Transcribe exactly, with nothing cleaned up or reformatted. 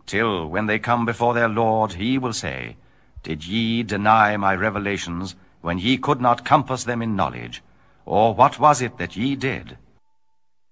till, when they come before their Lord, he will say, Did ye deny my revelations, when ye could not compass them in knowledge? Or what was it that ye did?